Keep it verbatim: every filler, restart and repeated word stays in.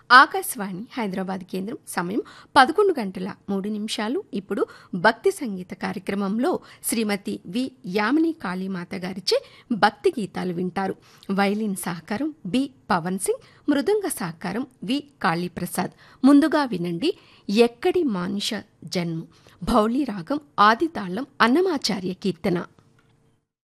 ఆకాశవాణి హైదరాబాద్ కేంద్రం. సమయం పదకొండు గంటల మూడు నిమిషాలు. ఇప్పుడు భక్తి సంగీత కార్యక్రమంలో శ్రీమతి వి యామిని కాళీమాత గారిచే భక్తి గీతాలు వింటారు. వైలిన్ సహకారం బి పవన్ సింగ్, మృదంగ సహకారం వి కాళీప్రసాద్. ముందుగా వినండి ఎక్కడి మానుష జన్మ, భౌళి రాగం, ఆదితాళం, అన్నమాచార్య కీర్తన.